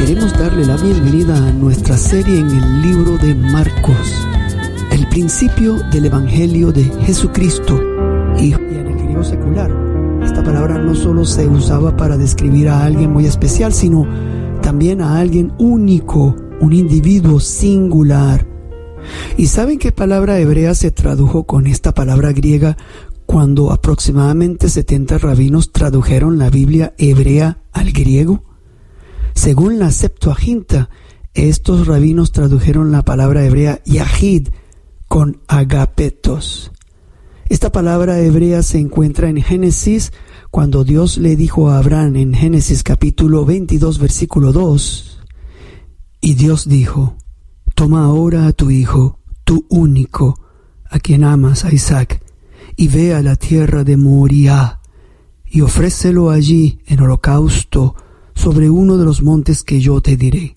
Queremos darle la bienvenida a nuestra serie en el libro de Marcos, el principio del Evangelio de Jesucristo. Y en el griego secular, esta palabra no solo se usaba para describir a alguien muy especial, sino también a alguien único, un individuo singular. ¿Y saben qué palabra hebrea se tradujo con esta palabra griega cuando aproximadamente 70 rabinos tradujeron la Biblia hebrea al griego? Según la Septuaginta, estos rabinos tradujeron la palabra hebrea yahid con agapetos. Esta palabra hebrea se encuentra en Génesis cuando Dios le dijo a Abraham en Génesis capítulo 22 versículo 2, y Dios dijo: toma ahora a tu hijo, tu único, a quien amas, a Isaac, y ve a la tierra de Moriah, y ofrécelo allí en holocausto sobre uno de los montes que yo te diré.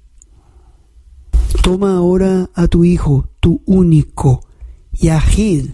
Toma ahora a tu hijo, tu único, Yahid,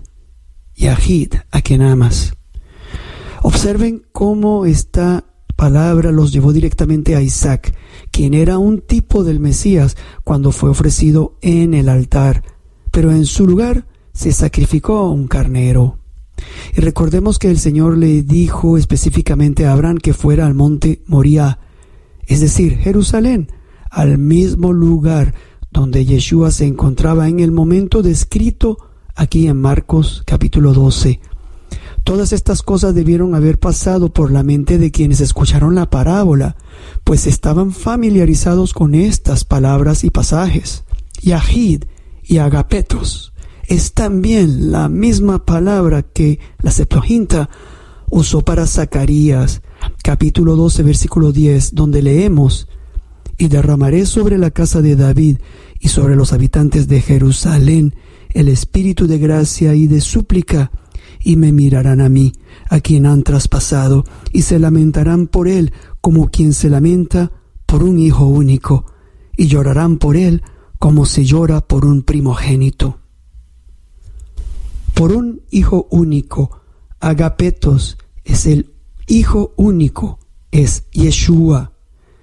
a quien amas. Observen cómo esta palabra los llevó directamente a Isaac, quien era un tipo del Mesías cuando fue ofrecido en el altar, pero en su lugar se sacrificó un carnero. Y recordemos que el Señor le dijo específicamente a Abraham que fuera al monte Moriah, es decir, Jerusalén, al mismo lugar donde Yeshua se encontraba en el momento descrito aquí en Marcos capítulo 12. Todas estas cosas debieron haber pasado por la mente de quienes escucharon la parábola, pues estaban familiarizados con estas palabras y pasajes. Yahid y agapetos es también la misma palabra que la Septuaginta usó para Zacarías, capítulo 12, versículo 10, donde leemos: y derramaré sobre la casa de David y sobre los habitantes de Jerusalén el espíritu de gracia y de súplica, y me mirarán a mí, a quien han traspasado, y se lamentarán por él como quien se lamenta por un hijo único, y llorarán por él como se llora por un primogénito. Por un hijo único, agapetos es el hijo único, es Yeshua.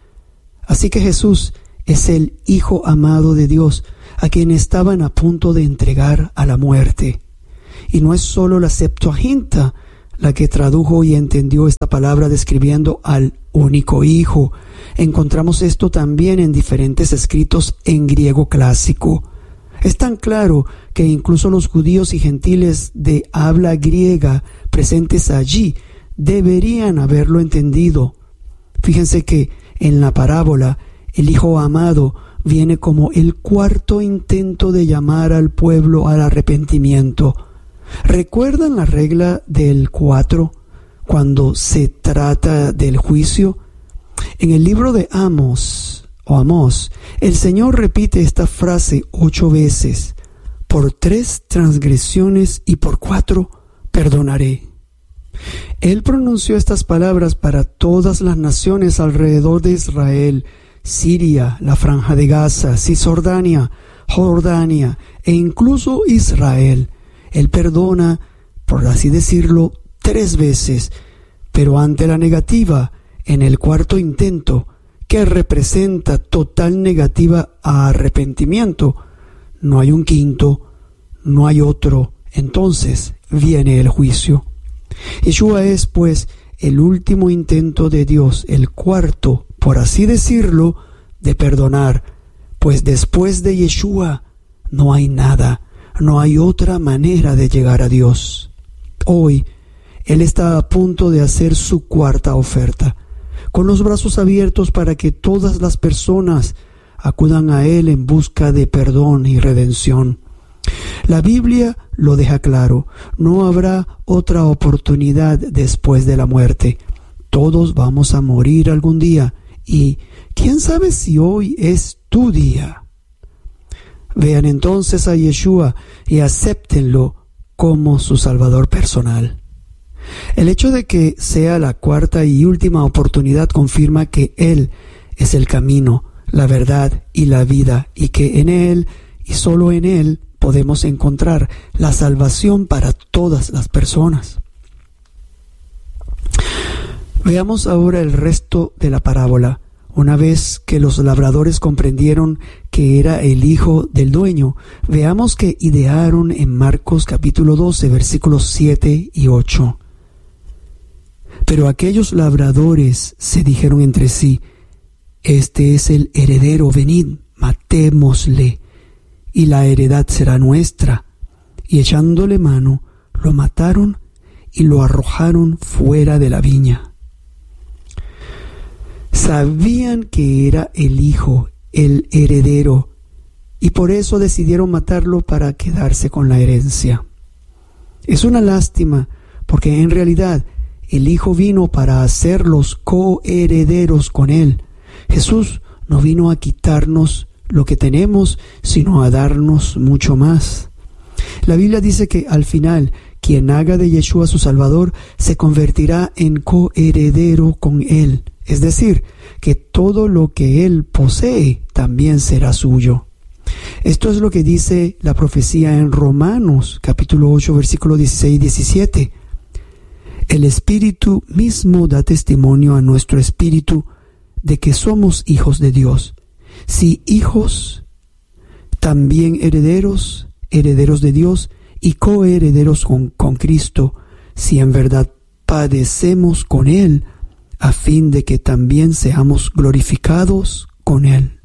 Así que Jesús es el Hijo amado de Dios, a quien estaban a punto de entregar a la muerte. Y no es solo la Septuaginta la que tradujo y entendió esta palabra describiendo al único Hijo. Encontramos esto también en diferentes escritos en griego clásico. Es tan claro que incluso los judíos y gentiles de habla griega presentes allí deberían haberlo entendido. Fíjense que en la parábola el Hijo amado viene como el cuarto intento de llamar al pueblo al arrepentimiento. ¿Recuerdan la regla del 4 cuando se trata del juicio? En el libro de Amós, el Señor repite esta frase 8 veces: por 3 transgresiones y por 4 perdonaré. Él pronunció estas palabras para todas las naciones alrededor de Israel: Siria, la Franja de Gaza, Cisjordania, Jordania e incluso Israel. Él perdona, por así decirlo, 3 veces, pero ante la negativa, en el cuarto intento, que representa total negativa a arrepentimiento, no hay un quinto, no hay otro, entonces viene el juicio. Yeshua es, pues, el último intento de Dios, el cuarto, por así decirlo, de perdonar, pues después de Yeshua no hay nada, no hay otra manera de llegar a Dios. Hoy, Él está a punto de hacer su cuarta oferta, con los brazos abiertos para que todas las personas acudan a Él en busca de perdón y redención. La Biblia lo deja claro: no habrá otra oportunidad después de la muerte. Todos vamos a morir algún día, y ¿quién sabe si hoy es tu día? Vean entonces a Yeshua y acéptenlo como su Salvador personal. El hecho de que sea la cuarta y última oportunidad confirma que Él es el camino, la verdad y la vida, y que en Él y solo en Él podemos encontrar la salvación para todas las personas. Veamos ahora el resto de la parábola, Una vez que los labradores comprendieron que era el hijo del dueño, veamos que idearon en Marcos capítulo 12, versículos 7 y 8. Pero aquellos labradores se dijeron entre sí: este es el heredero, venid, matémosle, y la heredad será nuestra. Y echándole mano, lo mataron y lo arrojaron fuera de la viña. Sabían que era el hijo, el heredero, y por eso decidieron matarlo para quedarse con la herencia. Es una lástima, porque en realidad el hijo vino para hacerlos coherederos con él. Jesús no vino a quitarnos lo que tenemos, sino a darnos mucho más. La Biblia dice que al final, quien haga de Yeshua su Salvador se convertirá en coheredero con él. Es decir, que todo lo que él posee también será suyo. Esto es lo que dice la profecía en Romanos, capítulo 8, versículo 16 y 17. El Espíritu mismo da testimonio a nuestro espíritu de que somos hijos de Dios. Si hijos, también herederos, herederos de Dios y coherederos con Cristo, si en verdad padecemos con Él, a fin de que también seamos glorificados con Él.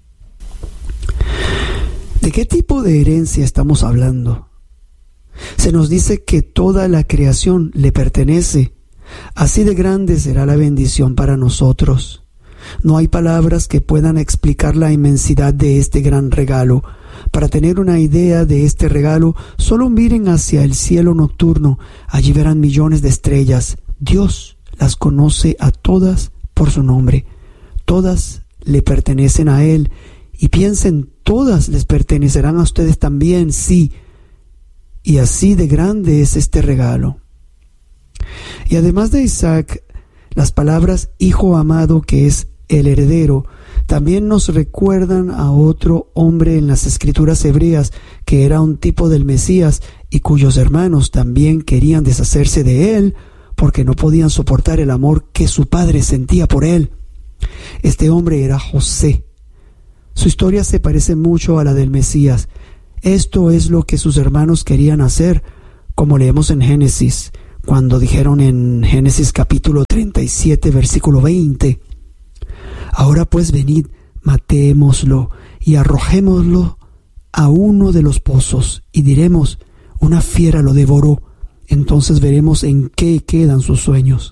¿De qué tipo de herencia estamos hablando? Se nos dice que toda la creación le pertenece. Así de grande será la bendición para nosotros. No hay palabras que puedan explicar la inmensidad de este gran regalo. Para tener una idea de este regalo, solo miren hacia el cielo nocturno. Allí verán millones de estrellas. Dios las conoce a todas por su nombre. Todas le pertenecen a Él. Y piensen, todas les pertenecerán a ustedes también, sí. Y así de grande es este regalo. Y además de Isaac, las palabras hijo amado, que es el heredero, también nos recuerdan a otro hombre en las escrituras hebreas que era un tipo del Mesías y cuyos hermanos también querían deshacerse de él porque no podían soportar el amor que su padre sentía por él. Este hombre era José. Su historia se parece mucho a la del Mesías. Esto es lo que sus hermanos querían hacer, como leemos en Génesis, cuando dijeron en Génesis capítulo 37, versículo 20: ahora pues venid, matémoslo y arrojémoslo a uno de los pozos, y diremos: una fiera lo devoró. Entonces veremos en qué quedan sus sueños.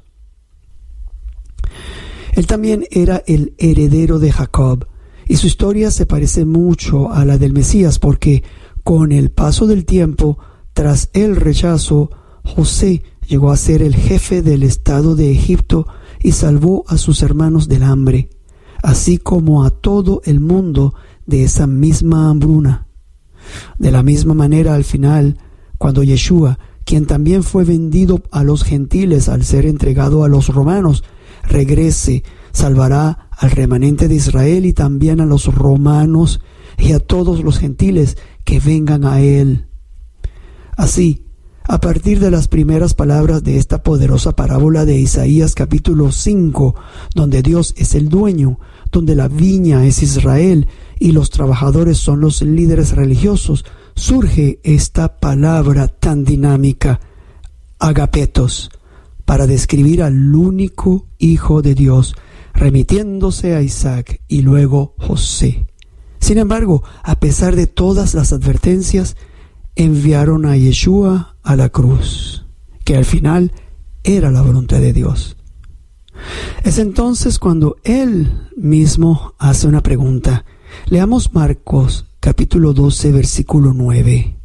Él también era el heredero de Jacob, y su historia se parece mucho a la del Mesías, porque con el paso del tiempo, tras el rechazo, José llegó a ser el jefe del estado de Egipto y salvó a sus hermanos del hambre, así como a todo el mundo de esa misma hambruna. De la misma manera, al final, cuando Yeshua, quien también fue vendido a los gentiles al ser entregado a los romanos, regrese, salvará al remanente de Israel y también a los romanos y a todos los gentiles que vengan a él. Así, a partir de las primeras palabras de esta poderosa parábola de Isaías capítulo 5, donde Dios es el dueño, donde la viña es Israel y los trabajadores son los líderes religiosos, surge esta palabra tan dinámica, agapetos, para describir al único Hijo de Dios, remitiéndose a Isaac y luego José. Sin embargo, a pesar de todas las advertencias, enviaron a Yeshua a la cruz, que al final era la voluntad de Dios. Es entonces cuando Él mismo hace una pregunta. Leamos Marcos capítulo 12, versículo 9.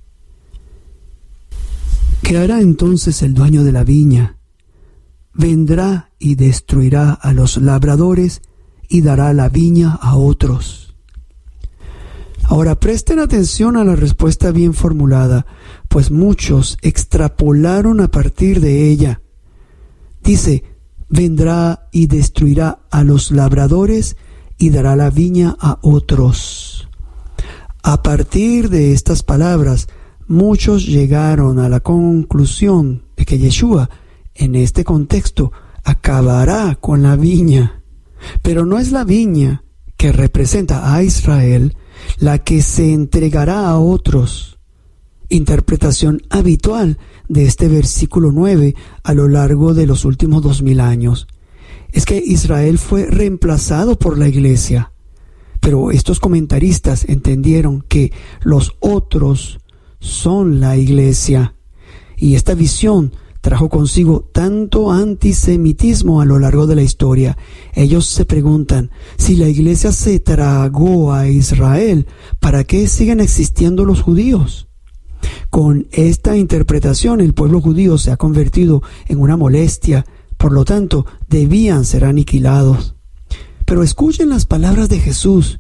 ¿Qué hará entonces el dueño de la viña? Vendrá y destruirá a los labradores y dará la viña a otros. Ahora presten atención a la respuesta bien formulada, pues muchos extrapolaron a partir de ella. Dice: vendrá y destruirá a los labradores y dará la viña a otros. A partir de estas palabras, muchos llegaron a la conclusión de que Yeshua, en este contexto, acabará con la viña. Pero no es la viña que representa a Israel la que se entregará a otros. Interpretación habitual de este versículo 9 a lo largo de los últimos 2000 años es que Israel fue reemplazado por la iglesia. Pero estos comentaristas entendieron que los otros son la iglesia. Y esta visión trajo consigo tanto antisemitismo a lo largo de la historia. Ellos se preguntan, si la iglesia se tragó a Israel, ¿para qué siguen existiendo los judíos? Con esta interpretación, el pueblo judío se ha convertido en una molestia, por lo tanto, debían ser aniquilados. Pero escuchen las palabras de Jesús.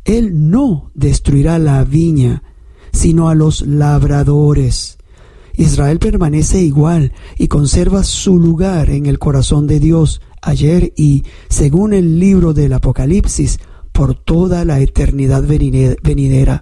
Él no destruirá la viña, sino a los labradores. Israel permanece igual y conserva su lugar en el corazón de Dios ayer y, según el libro del Apocalipsis, por toda la eternidad venidera.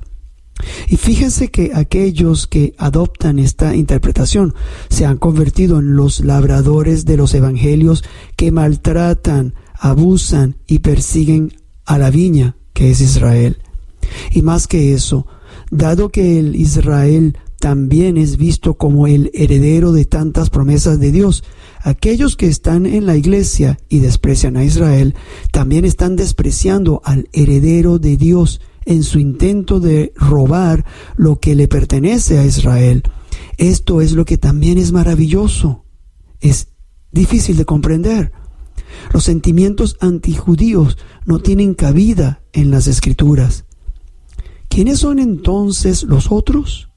Y fíjense que aquellos que adoptan esta interpretación se han convertido en los labradores de los evangelios que maltratan, abusan y persiguen a la viña que es Israel. Y más que eso, dado que el Israel también es visto como el heredero de tantas promesas de Dios, aquellos que están en la iglesia y desprecian a Israel también están despreciando al heredero de Dios en su intento de robar lo que le pertenece a Israel. Esto es lo que también es maravilloso. Es difícil de comprender. Los sentimientos antijudíos no tienen cabida en las Escrituras. ¿Quiénes son entonces los otros?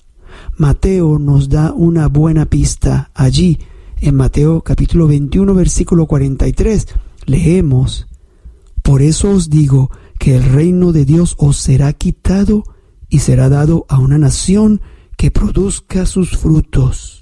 Mateo nos da una buena pista. Allí, en Mateo capítulo 21, versículo 43, leemos: Por eso os digo que el reino de Dios os será quitado y será dado a una nación que produzca sus frutos.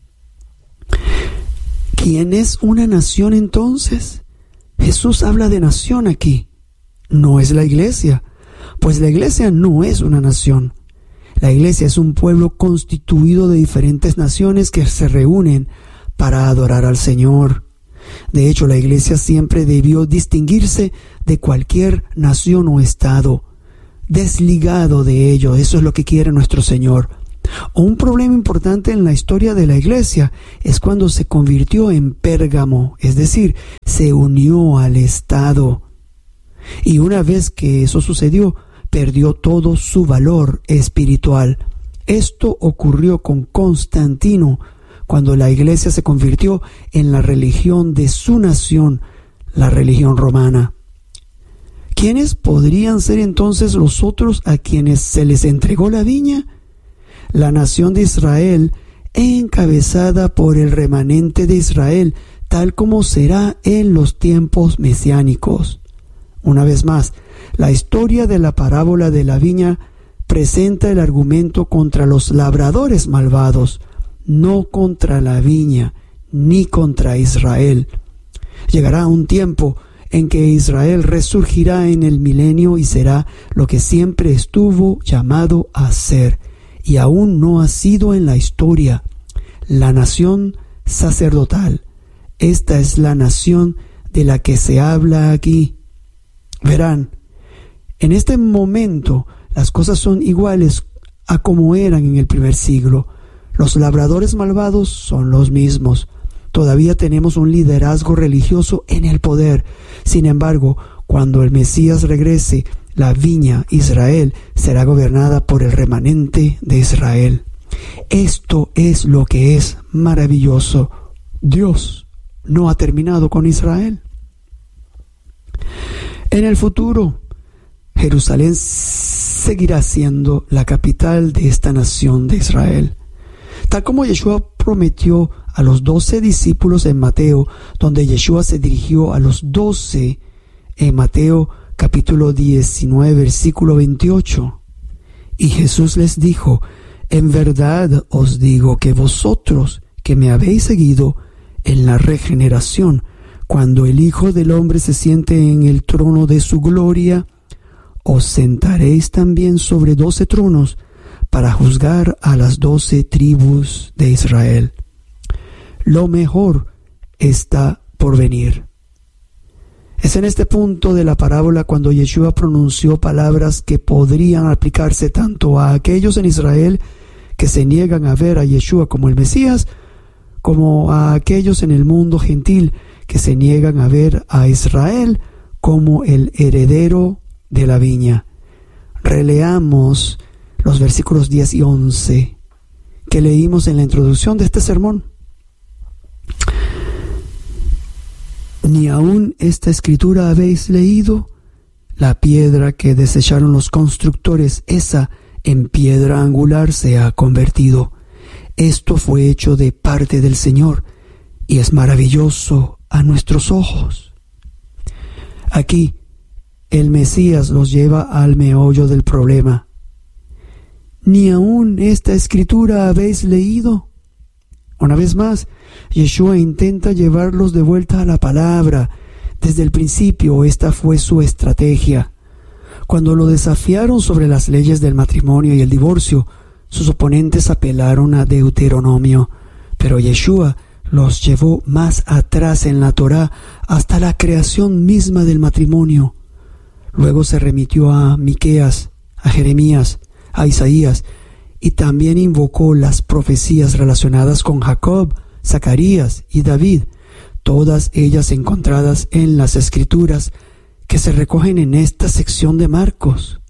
¿Quién es una nación entonces? Jesús habla de nación aquí. No es la iglesia, pues la iglesia no es una nación. La iglesia es un pueblo constituido de diferentes naciones que se reúnen para adorar al Señor. De hecho, la iglesia siempre debió distinguirse de cualquier nación o estado, desligado de ello. Eso es lo que quiere nuestro Señor. Un problema importante en la historia de la iglesia es cuando se convirtió en Pérgamo, es decir, se unió al Estado. Y una vez que eso sucedió, perdió todo su valor espiritual. Esto ocurrió con Constantino, cuando la iglesia se convirtió en la religión de su nación, la religión romana. ¿Quiénes podrían ser entonces los otros a quienes se les entregó la viña? La nación de Israel, encabezada por el remanente de Israel, tal como será en los tiempos mesiánicos. Una vez más, la historia de la parábola de la viña presenta el argumento contra los labradores malvados, no contra la viña, ni contra Israel. Llegará un tiempo en que Israel resurgirá en el milenio y será lo que siempre estuvo llamado a ser, y aún no ha sido en la historia, la nación sacerdotal. Esta es la nación de la que se habla aquí. Verán, en este momento las cosas son iguales a como eran en el primer siglo. Los labradores malvados son los mismos. Todavía tenemos un liderazgo religioso en el poder. Sin embargo, cuando el Mesías regrese, la viña Israel será gobernada por el remanente de Israel. Esto es lo que es maravilloso. Dios no ha terminado con Israel. En el futuro, Jerusalén seguirá siendo la capital de esta nación de Israel. Tal como Yeshua prometió a los 12 discípulos en Mateo, donde Yeshua se dirigió a los 12 en Mateo capítulo 19, versículo 28. Y Jesús les dijo: En verdad os digo que vosotros que me habéis seguido en la regeneración, cuando el Hijo del Hombre se siente en el trono de su gloria, os sentaréis también sobre 12 tronos para juzgar a las 12 tribus de Israel. Lo mejor está por venir. Es en este punto de la parábola cuando Yeshua pronunció palabras que podrían aplicarse tanto a aquellos en Israel que se niegan a ver a Yeshua como el Mesías, como a aquellos en el mundo gentil que se niegan a ver a Israel como el heredero de la viña. Releamos los versículos 10 y 11 que leímos en la introducción de este sermón. ¿Ni aún esta escritura habéis leído? La piedra que desecharon los constructores, esa en piedra angular se ha convertido. Esto fue hecho de parte del Señor y es maravilloso a nuestros ojos. Aquí, el Mesías los lleva al meollo del problema. ¿Ni aún esta escritura habéis leído? Una vez más, Yeshua intenta llevarlos de vuelta a la palabra. Desde el principio, esta fue su estrategia. Cuando lo desafiaron sobre las leyes del matrimonio y el divorcio, sus oponentes apelaron a Deuteronomio, pero Yeshua los llevó más atrás en la Torá, hasta la creación misma del matrimonio. Luego se remitió a Miqueas, a Jeremías, a Isaías, y también invocó las profecías relacionadas con Jacob, Zacarías y David, todas ellas encontradas en las Escrituras que se recogen en esta sección de Marcos.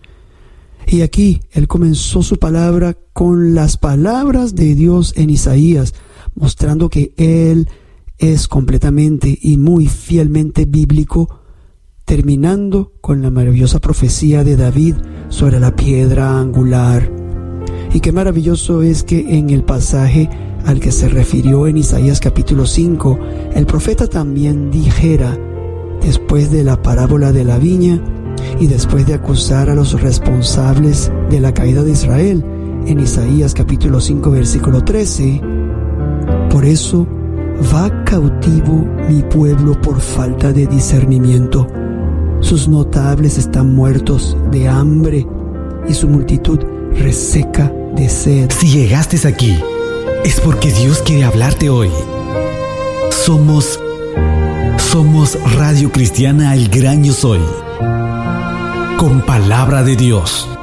Y aquí él comenzó su palabra con las palabras de Dios en Isaías, mostrando que él es completamente y muy fielmente bíblico, terminando con la maravillosa profecía de David sobre la piedra angular. Y qué maravilloso es que en el pasaje al que se refirió en Isaías capítulo 5, el profeta también dijera, después de la parábola de la viña y después de acusar a los responsables de la caída de Israel, en Isaías capítulo 5 versículo 13, por eso va cautivo mi pueblo por falta de discernimiento. Sus notables están muertos de hambre y su multitud reseca de sed. Si llegaste aquí, es porque Dios quiere hablarte hoy. Somos Radio Cristiana El Gran Yo Soy, con palabra de Dios.